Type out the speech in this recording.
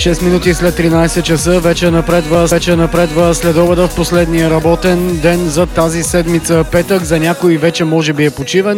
6 минути след 13 часа вече напредва следобеда в последния работен ден за тази седмица, петък. За някои вече може би е почивен.